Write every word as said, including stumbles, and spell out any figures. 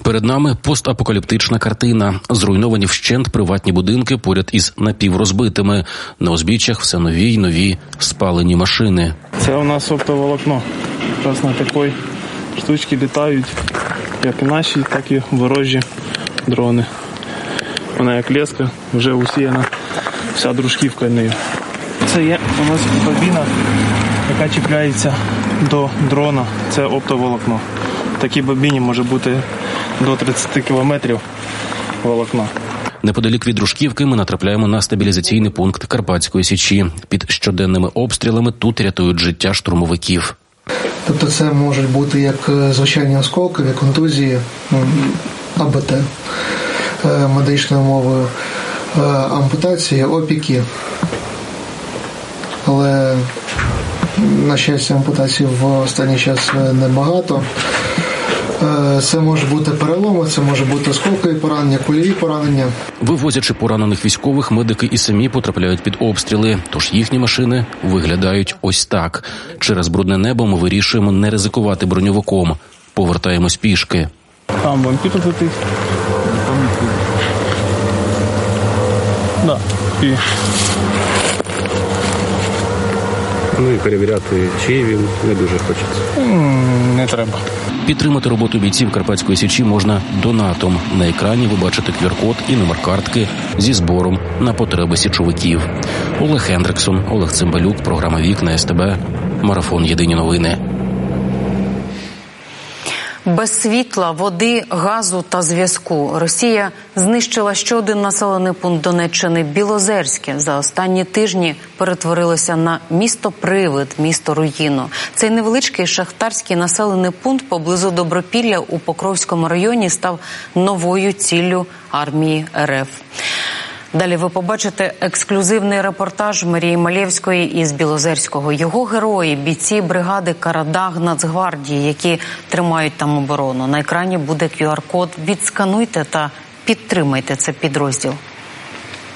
Перед нами постапокаліптична картина. Зруйновані вщент приватні будинки поряд із напіврозбитими. На узбіччях все нові й нові спалені машини. Це у нас оптоволокно. Якраз на такій штучці літають як і наші, так і ворожі дрони. Вона як леска, вже усіяна вся дружківка нею. Це є у нас бобіна, яка чіпляється до дрона. Це оптоволокно. В такій бобіні може бути до тридцять кілометрів волокна. Неподалік від дружківки ми натрапляємо на стабілізаційний пункт Карпатської Січі. Під щоденними обстрілами тут рятують життя штурмовиків. Тобто це можуть бути як звичайні осколкові, контузії, АБТ, медичною мовою, ампутації, опіки. Але, на щастя, ампутацій в останній час небагато. Це може бути переломи, це може бути осколкові поранення, кульові поранення. Вивозячи поранених військових, медики і самі потрапляють під обстріли, тож їхні машини виглядають ось так. Через брудне небо ми вирішуємо не ризикувати броньовиком. Повертаємось пішки. Там вампір летить. Да. І... Ну і перевіряти, чи він не дуже хочеться. Не треба. Підтримати роботу бійців Карпатської Січі можна донатом. На екрані ви бачите ку ар-код і номер картки зі збором на потреби січовиків. Олег Хендриксон, Олег Цимбалюк, програма «Вікна», ес те бе, марафон «Єдині новини». Без світла, води, газу та зв'язку Росія знищила ще один населений пункт Донеччини – Білозерське. За останні тижні перетворилося на місто-привид, місто-руїну. Цей невеличкий шахтарський населений пункт поблизу Добропілля у Покровському районі став новою ціллю армії ер еф. Далі ви побачите ексклюзивний репортаж Марії Малєвської із Білозерського. Його герої – бійці бригади «Карадаг» Нацгвардії, які тримають там оборону. На екрані буде ку ар-код. Відскануйте та підтримайте цей підрозділ.